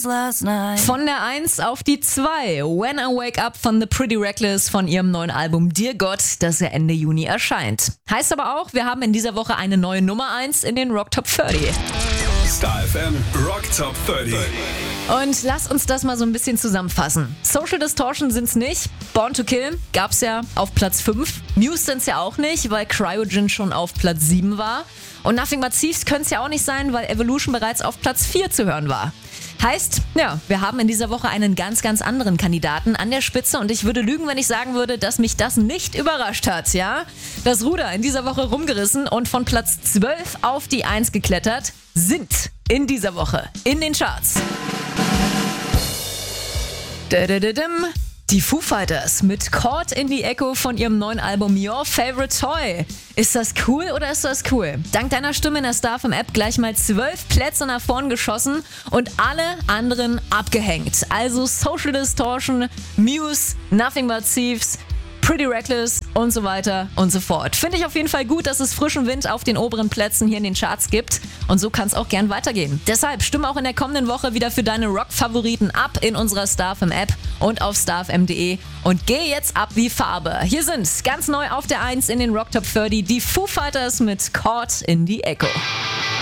was last night. Von der 1 auf die 2. When I Wake Up von The Pretty Reckless von ihrem neuen Album Dear God, das ja Ende Juni erscheint. Heißt aber auch, wir haben in dieser Woche eine neue Nummer 1 in den Rock Top 30. Star FM Rock Top 30. Und lass uns das mal so ein bisschen zusammenfassen. Social Distortion sind's nicht. Born to Kill gab's ja auf Platz 5. Muse sind's ja auch nicht, weil Cryogen schon auf Platz 7 war. Und Nothing But Thieves könnte es ja auch nicht sein, weil Evolution bereits auf Platz 4 zu hören war. Heißt, ja, wir haben in dieser Woche einen ganz, ganz anderen Kandidaten an der Spitze und ich würde lügen, wenn ich sagen würde, dass mich das nicht überrascht hat, ja? Das Ruder in dieser Woche rumgerissen und von Platz 12 auf die 1 geklettert sind in dieser Woche in den Charts. Die Foo Fighters mit Caught in the Echo von ihrem neuen Album Your Favorite Toy. Ist das cool oder ist das cool? Dank deiner Stimme in der Star FM App gleich mal 12 Plätze nach vorn geschossen und alle anderen abgehängt. Also Social Distortion, Muse, Nothing But Thieves, Pretty Reckless und so weiter und so fort. Finde ich auf jeden Fall gut, dass es frischen Wind auf den oberen Plätzen hier in den Charts gibt. Und so kann es auch gern weitergehen. Deshalb stimme auch in der kommenden Woche wieder für deine Rock-Favoriten ab in unserer Star FM App und auf starfm.de und geh jetzt ab wie Farbe. Hier sind ganz neu auf der 1 in den Rock Top 30 die Foo Fighters mit Caught in the Echo.